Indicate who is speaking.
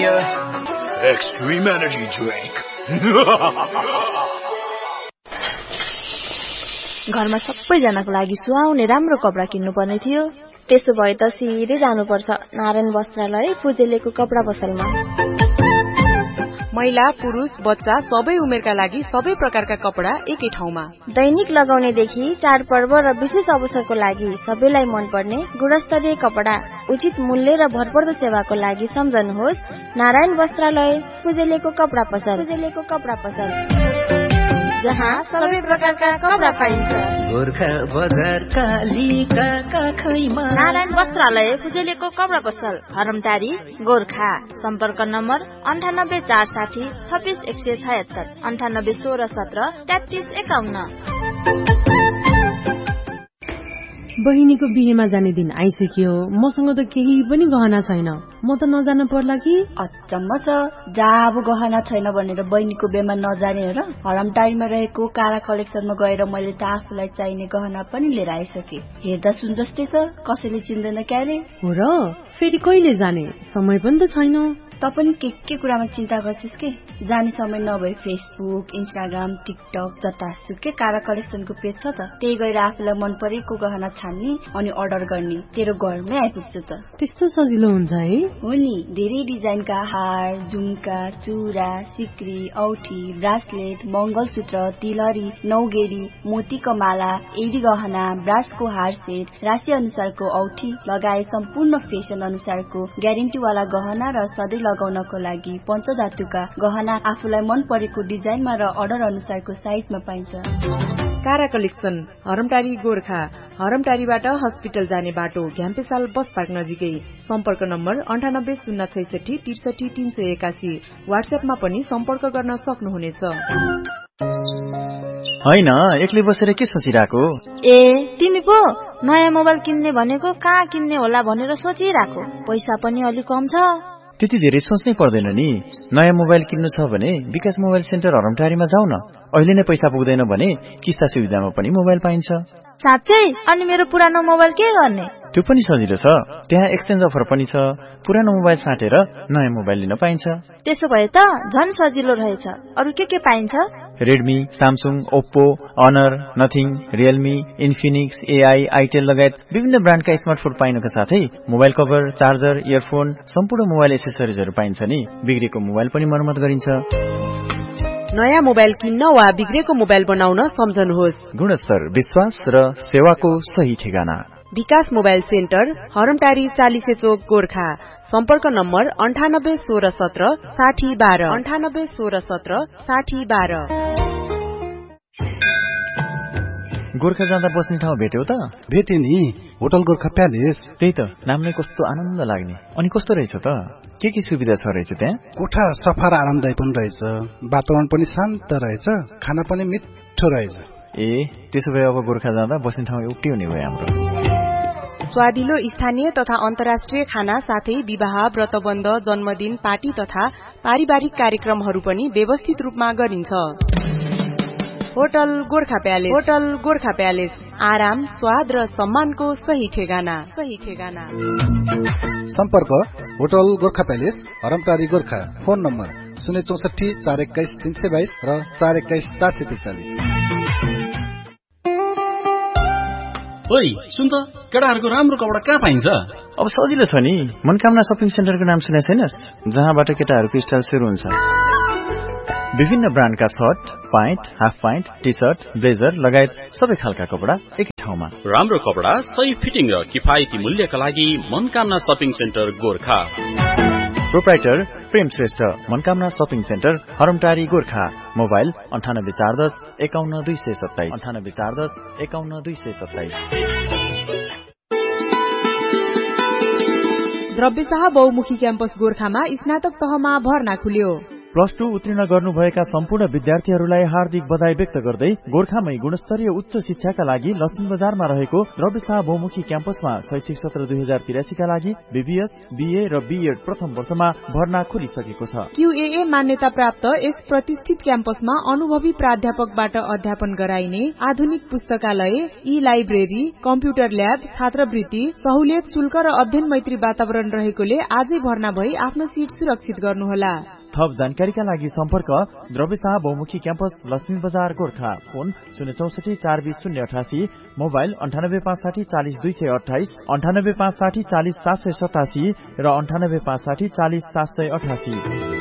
Speaker 1: Extreme Energy Drink.
Speaker 2: घरमा सबैजनाको लागि सुहाउने राम्रो कपडा किन्नुपर्ने थियो। त्यसो भए त सिधै जानुपर्छ नारायण वस्त्रालय फुजेलेको कपडा पसलमा।
Speaker 3: महिला पुरुष बच्चा सबै उमेरका लागि सबै प्रकारका कपडा एकै ठाउँमा।
Speaker 2: दैनिक लगाउनेदेखि चाडपर्व र विशेष अवसरको लागि सबैलाई मनपर्ने गुणस्तरीय कपडा उचित मूल्य र भरपर्दो सेवाको लागि सम्झनुहोस् नारायण वस्त्रालय फुजेलेको कपडा पसल। जहाँ सबै प्रकारका कपडा पाइन्छ।
Speaker 4: गोर्खा बजार कालीका काखैमा
Speaker 2: नारायण वस्त्रालय फुजेलेको कपडा पसल हरमटारी गोर्खा। सम्पर्क नम्बर 98460 26176 981617 3351।
Speaker 5: बहिनीको बिहेमा जाने दिन आइसक्यो। मसँग त केही पनि गहना छैन। म त नजान पर्ला कि?
Speaker 6: अचम्म छ, जहाँ अब गहना छैन भनेर बहिनीको बिहेमा नजाने र। हरमटारीमा रहेको कारा कलेक्सनमा गएर मैले त आफूलाई चाहिने गहना पनि लिएर आइसके। हेर्दा सुन जस्तै छ, कसैले चिन्दैन क्यारे।
Speaker 5: हो र? फेरि कहिले जाने? समय पनि त छैन।
Speaker 6: त पनि के कुरामा चिन्ता गर्छिस् के? जाने समय नभए फेसबुक, इन्स्टाग्राम, टिकटक जतासुकै कारा कलेक्सनको पेज छ त। त्यही गएर आफूलाई मन परेको गहना छान्ने अनि अर्डर गर्ने। तेरो घरमै आइपुग्छ त।
Speaker 5: त्यस्तो सजिलो हुन्छ है?
Speaker 6: हो नि, धेरै डिजाइनका हार, झुम्का, चुरा, सिक्री, औठी, ब्रासलेट, मंगलसूत्र, तिलहरी, नौगेरी, मोतीको माला, एडी गहना, ब्रासको हार सेट, राशि अनुसारको औठी लगाए सम्पूर्ण फेसन अनुसारको ग्यारेन्टीवाला गहना र सधैँ लगाउनको लागि पञ्चधातुका गहना आफूलाई मन परेको डिजाइनमा र अर्डर अनुसारको साइजमा पाइन्छ।
Speaker 3: कारा कलेक्सन हरमटारी गोर्खा। हरमटारीबाट हस्पिटल जाने बाटो घ्याम्पेसाल बस पार्क नजिकै। सम्पर्क नम्बर 980663 63381। वाट्सएपमा पनि सम्पर्क गर्न सक्नुहुनेछ।
Speaker 7: हैन, एक्लै बसेर के सोचिराको?
Speaker 2: ए तिमी पो नयाँ मोबाइल किन्ने भनेको कहाँ किन्ने होला भनेर सोचिराको। पैसा पनि अलि कम छ।
Speaker 7: त्यति धेरै सोच्नै पर्दैन नि। नयाँ मोबाइल किन्नु छ भने विकास मोबाइल सेन्टर हरमटारीमा जाऊ न। अहिले नै पैसा पुग्दैन भने किस्ता सुविधामा पनि मोबाइल पाइन्छ।
Speaker 2: साँच्चै? अनि मेरो पुरानो मोबाइल के गर्ने?
Speaker 7: त्यो पनि सजिलो छ। त्यहाँ एक्सचेन्ज अफर पनि छ। पुरानो मोबाइल साटेर नयाँ मोबाइल लिन पाइन्छ।
Speaker 2: त्यसो भए त झन् सजिलो रहेछ। अरु के पाइन्छ?
Speaker 7: Redmi, Samsung, Oppo, honour, nothing, Realme, Infinix, AI, Itel लगायत विभिन्न ब्रान्डका स्मार्टफोन पाइनुका साथै मोबाइल कभर, चार्जर, इयरफोन, सम्पूर्ण मोबाइल एसेसरिजहरू पाइन्छ नि। बिग्रेको मोबाइल पनि मर्मत गरिन्छ।
Speaker 3: नयाँ मोबाइल किन्न वा बिग्रेको मोबाइल बनाउन सम्झनुहोस्
Speaker 7: गुणस्तर, विश्वास र सेवाको सही ठेगाना
Speaker 3: विकास मोबाइल सेन्टर हरमटारी 40 चोक गोर्खा। सम्पर्क नम्बर 981617 6012 981617 6012।
Speaker 7: गोर्खा जाँदा बस्ने ठाउँ भेट्यौ त?
Speaker 8: भेटे नि, होटल गोर्खा प्यालेस।
Speaker 7: त्यही त, नाम नै कस्तो आनन्द लाग्ने। अनि कस्तो रहेछ त? के सुविधा छ रहेछ त्यहाँ?
Speaker 8: कोठा सफा र आरामदायी पनि रहेछ। वातावरण पनि शान्त रहेछ। खाना पनि मिठो रहेछ।
Speaker 7: ए, त्यसो भए अब गोर्खा जाँदा बस्ने ठाउँ एउटै हुने भयो हाम्रो।
Speaker 3: स्वादिलो स्थानीय तथा अन्तर्राष्ट्रिय खाना साथै विवाह, व्रतबन्ध, जन्मदिन, पार्टी तथा पारिवारिक कार्यक्रमहरू पनि व्यवस्थित रूपमा गरिन्छ। Hotel Gorkha palace. Hotel Gorkha palace आराम, स्वाद र सम्मानको सही ठेगाना।
Speaker 8: सम्पर्क hotel Gorkha palace हरमटारी Gorkha. Phone number 064 421 322 र 421 443।
Speaker 9: ओइ सुन त, केटाहरूको राम्रो कपडा कहाँ पाइन्छ?
Speaker 7: अब सजिलो छ नि, मनकामना शपिङ सेन्टरको नाम सुने छैनस्? जहाँबाट केटाहरूको स्टाइल सुरु हुन्छ। विभिन्न ब्रान्डका short, pant, half pant, T short, blazer लगायत सबै खालका कपडा एकै ठाउँमा।
Speaker 9: राम्रो कपडा, सही फिटिङ र किफायती मूल्यका लागि Manakamana shopping centre Gorkha.
Speaker 7: Proprietor प्रेम Shrestha, Manakamana shopping centre हरमटारी Gorkha. Mobile 9840 51 227 9840 51 227।
Speaker 3: Dravya Shah बहुमुखी क्याम्पस गोर्खामा स्नातक तहमा भर्ना खुल्यो।
Speaker 7: प्लस 2 उत्तीर्ण गर्नुभएका सम्पूर्ण विद्यार्थीहरूलाई हार्दिक बधाई व्यक्त गर्दै गोर्खामै गुणस्तरीय उच्च शिक्षाका लागि लक्ष्मी बजारमा रहेको द्रव्यशाह बहुमुखी क्याम्पसमा शैक्षिक सत्र 2083 का लागि बीबीएस, बीए र बीएड प्रथम वर्षमा भर्ना खुलिसकेको छ।
Speaker 3: QAA मान्यता प्राप्त यस प्रतिष्ठित क्याम्पसमा अनुभवी प्राध्यापकबाट अध्यापन गराइने आधुनिक पुस्तकालय, ई-लाइब्रेरी, कम्प्युटर ल्याब, छात्रवृत्ति, सहुलियत शुल्क र अध्ययन मैत्री वातावरण रहेकोले आजै भर्ना भई आफ्नो सिट सुरक्षित गर्नुहोला।
Speaker 7: थप जानकारीका लागि सम्पर्क द्रव्यशाह बहुमुखी क्याम्पस लक्ष्मी बजार गोर्खा। फोन 064 420 088, मोबाइल 9856 40 228, 9856 40 787 र 9856 40 788।